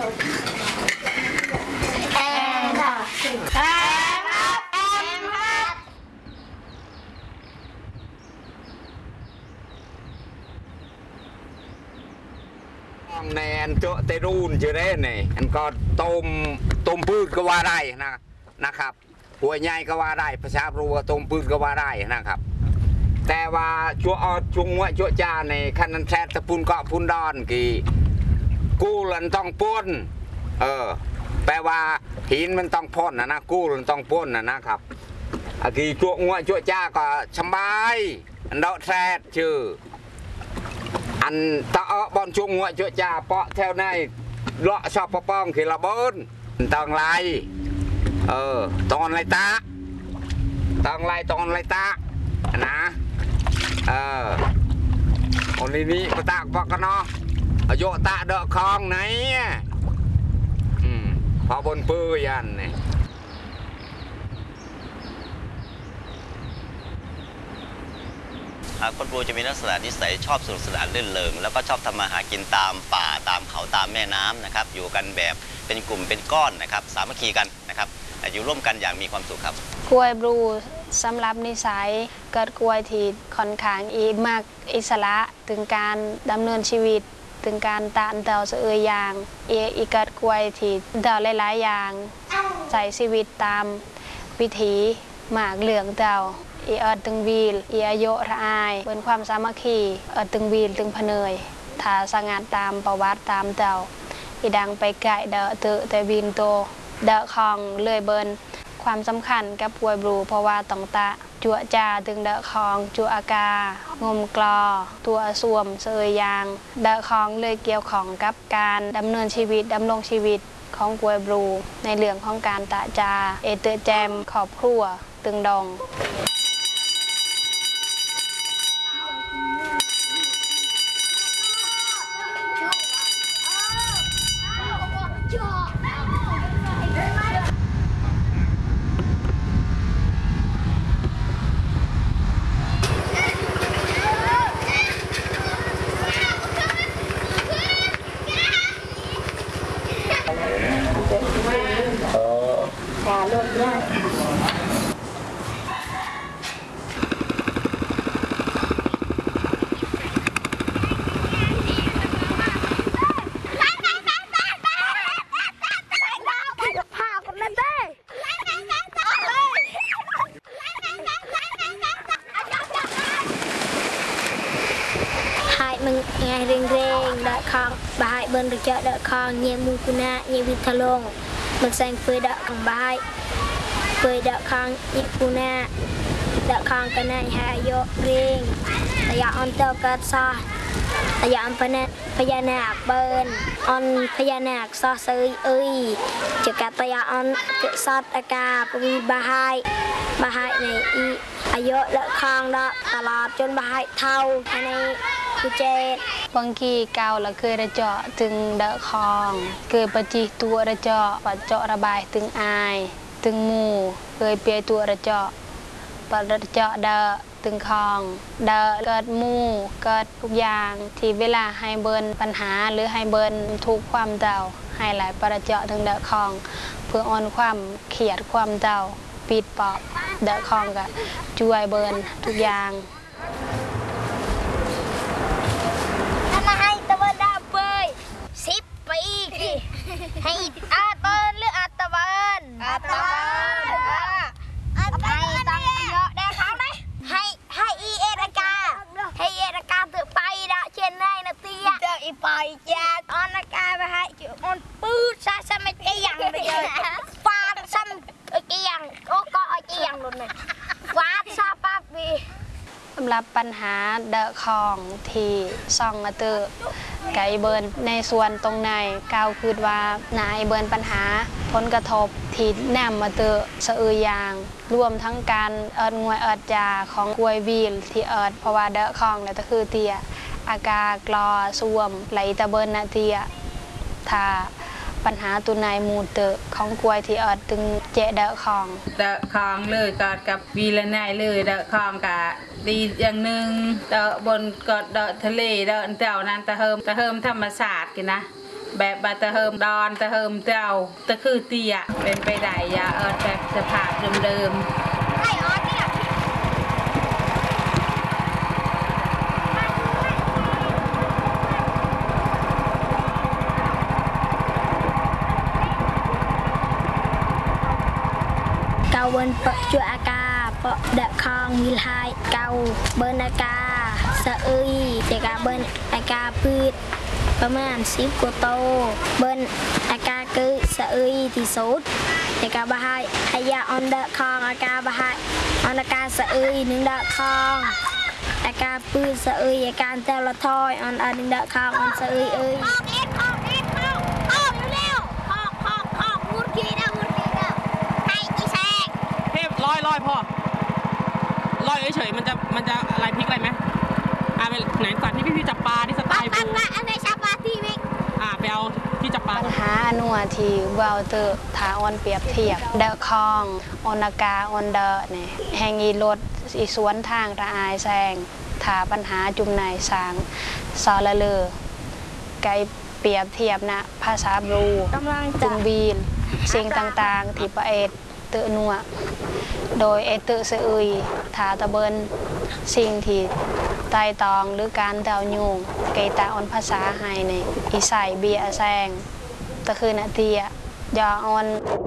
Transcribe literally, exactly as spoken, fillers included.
แอมค่ะแอมครับแอมครับในอันโจเตรูนจะได้เนี่ยอันก็ต้มต้มพืชก็ว่าได้นะนะครับหัวใหญ่ก็ว่าได้ภาษารูว่าต้มพืชก็ว่าได้นะครับแต่ว่าชัวออจุงว่าชัวจาในคันนันแท้ตะพุนเกาะพุนดอนกี่กู้ลันต้องป้นเออแปลว่าหินมันต้องพ่นนะนะกู้ลันต้องป้นนะนะครับกี่ชัวงวชัวจาก็สบายอันดอกแท้ชื่ออันตะบอลช่วงหัวชัวจ่าเปาะแถวในเลาะชอบปะป้องขีระเบิดตองไรเออตอนไรตาตองไรตอนไรตานะเออคนนี้ปะตากปะกันเนาะโยตาเดาะคลองไหนอืมพอบนปื้ยันเนี่ยคนปูจะมีลักษณะนิสัยชอบสนุกสนานรื่นเริงแล้วก็ชอบทำมาหากินตามป่าตามเขาตามแม่น้ำนะครับอยู่กันแบบเป็นกลุ่มเป็นก้อนนะครับสามัคคีกันนะครับอยู่ร่วมกันอย่างมีความสุขครับกล้วยบลูสำหรับนิสัยเกิดกล้วยที่ค่อนข้างอีมากอิสระถึงการดำเนินชีวิตถึงการตานเตาเสืออย่างเออีเกิดกล้วยที่เตาหลายๆอย่างใช้ชีวิตตามวิถีหมากเหลืองเตาอีเอิดตึงวีลอีอายุระอายเป็นความสามัคคีเอิดตึงวีลตึงพเนยถ้าสังานตามประวัติตามเต่าอีดังไปไก่เดาเตอแต่วีนโตเดาคองเลื่อยเบินความสำคัญกับกล้วยบลูเพราะว่าต้องตะจั่วจ่าตึงเดาคองจั่วอากางมกลอตัวสวมเสยยางเดาคองเลยเกี่ยวของกับการดำเนินชีวิตดำรงชีวิตของกล้วยบลูในเรื่องของการตะจาเอเตอร์แจมขอบครัวตึงดองมึงไงเร่งเร่งเดาคองบายเบิร์นเจาะเดาคองเยี่ยมุกุนาเยี่ยวิทะลงมึงแซงเปยเดาของบายเปยเดาคองเยี่ยกุนาเดาคองกันในหายโยเร่งแต่ยาอันเตอร์กัดซาแต่ยาอันพญาพญานาคเบิร์นอันพญานาคซอเซยเอ้ยจะกัดแต่ยาอันเกิดซอดอากาปวีบายบายในอีอายุเดาคองเดาตลอดจนบายเท่าในเจบางทีเกาละเคยระเจาะถึงเดาคองเคยปฏิตัวระเจาะปัดเจาะระบายถึงอายถึงหมู่เคยเปียตัวระเจาะปัดระเจาะเดาถึงคองเดาเกิดหมู่เกิดทุกอย่างที่เวลาให้เบิร์นปัญหาหรือให้เบิร์นทุกความเดาให้หลายประเจาะถึงเดาคองเพื่ออ่อนความเขียดความเดาปิดปอบเดาคองกับช่วยเบิร์นทุกอย่างสิบปีให้อาตอนหรืออาตะวันอาตะวันให้ตั้งเยอะได้เขาไหมให้ให้อีเอรากาให้เอรากาถือไปละเช่นไรนะเตี้ยเจออีปอยจ้าออนอากาไปให้จุดมันปื้ดซะซะไม่เกี่ยงไปเลยฟาดซ้ำเกี่ยงโอ้ก็เกี่ยงหลุดเลยฟาดซาปั๊บบีสำหรับปัญหาเดอะคองที่ซองมาเตอร์ไก่เบิร์นในส่วนตรงในก้าวคืดว่านายเบิร์นปัญหาผลกระทบที่แนมมาเตอร์สะอือยางรวมทั้งการเอิดงวยเอิดจาของกวยวีลที่เอิดเพราะว่าเดอะคองเนี่ยก็คือเตียอากากรอสวมไหลตะเบิร์นนาเตียถ้าปัญหาตัวนายมูเตอร์ของกวยที่เอิดตึงเจเดอะคองเดอะคองเลยกอดกับวีละนายเลยเดอะคองกะดีอย่างหนึ่งเดอะบนกอดเดอะทะเลเดอะเต่านั้นตะเฮิมตะเฮิมธรรมศาสตร์กันนะแบบบาตะเฮิมดอนตะเฮิมเจ้าตะคือเตียเป็นไปได้ยาเอิดแบบสภาพเดิมๆไอออสเนี่ยเกาเบินเปาะจัวอากาเปาะเดะคองมีลายเกาเบินอากาสะเอยเจกาเบินอากาพืชประมาณสิบกว่าโตเบินอากาคือสะเอยที่สุดเจกาบะไฮอายาออนเดะคองอากาบะไฮออนอากาสะเอยหนึ่งเดะคองอากาพืชสะเอยอาการเตละทอยออนอันหนึ่งเดะคองออนสะเอยเอ้ยออกเอ็ดออกเอ็ดออกออกเร็วๆออกออกออกมุดกีเด้อมุดกีเด้อไอ้อีแซงเทพลอยลอยพ่อลอยเฉยๆมันจะมันจะอะไรพลิกอะไรไหมอ่าไปไหนสัตว์ที่พี่พี่จับปลาที่สไตปักล์ปับูกปักอันไหนชาปาทีมิกอ่าไปเอาที่จับปลาปัญหาอนัวที่เวาเตอร์ถาออนเปรียบเทียบเดอะคองออนากาออนเดอะเนี่ยแห่งอีรถอีสวนทางระอายแซงถาปัญหาจุมนายสางซอละเลอไกเปรียบเทียบนะภาษาบรูกำลังจุจะงบีนสิ่งต่างๆที่ประเอตเตอนัวโดยเอเตอเสอุยถาตะเบินสิ่งที่ไต่ตองหรือการเดายุงเกตาออนภาษาไฮในอีใส่เบียแซงตะคือนาเตียยอออน